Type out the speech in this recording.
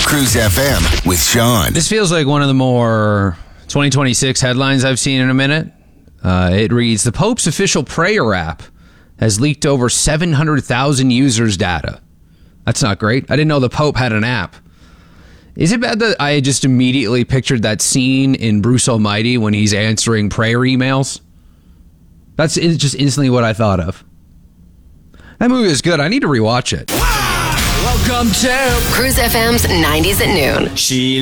Cruise FM with Sean. This feels like one of the more 2026 headlines I've seen in a minute. It reads, the Pope's official prayer app has leaked over 700,000 users' data. That's not great. I didn't know the Pope had an app. Is it bad that I just immediately pictured that scene in Bruce Almighty when he's answering prayer emails? That's just instantly what I thought of. That movie is good. I need to rewatch it. Welcome to Cruise FM's 90s at noon. She